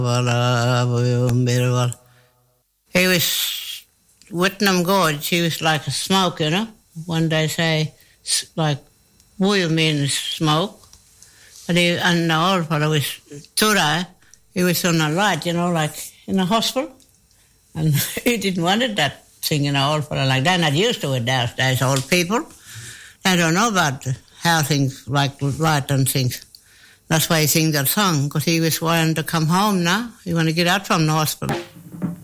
He was Whitnam Gorge. He was like a smoke, you know. One day say, like, oil means smoke. But and the old fellow was Tura. He was on the light, you know, like in a hospital. And he didn't want it, that thing in an old fellow like that. Not used to it nowadays, old people. They don't know about how things like light and things. That's why he sings that song, because he was wanting to come home now. He wanted to get out from the hospital.